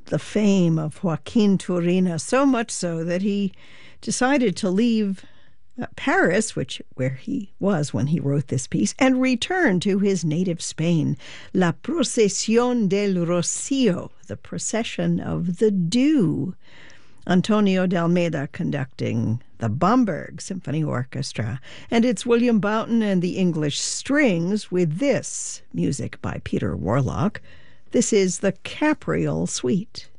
the fame of Joaquin Turina, so much so that he decided to leave Paris, where he was when he wrote this piece, and return to his native Spain. La Procesión del Rocío, the procession of the dew. Antonio de Almeida conducting the Bamberg Symphony Orchestra. And it's William Boughton and the English Strings with this music by Peter Warlock. This is the Capriol Suite.